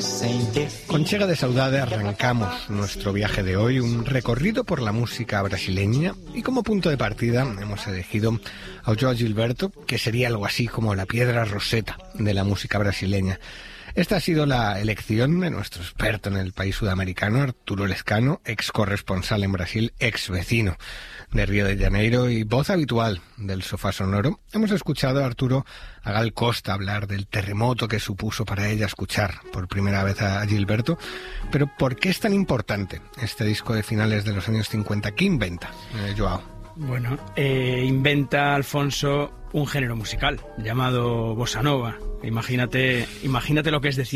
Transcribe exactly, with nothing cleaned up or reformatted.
Con Chega de Saudade arrancamos nuestro viaje de hoy, un recorrido por la música brasileña, y como punto de partida hemos elegido a João Gilberto, que sería algo así como la piedra roseta de la música brasileña. Esta ha sido la elección de nuestro experto en el país sudamericano, Arturo Lescano, ex corresponsal en Brasil, ex vecino de Río de Janeiro y voz habitual del Sofá Sonoro. Hemos escuchado a Arturo a Gal Costa hablar del terremoto que supuso para ella escuchar por primera vez a Gilberto. Pero ¿por qué es tan importante este disco de finales de los años cincuenta? ¿Qué inventa, eh, Joao? Bueno, eh, inventa Alfonso un género musical llamado bossa nova. Imagínate, imagínate lo que es decir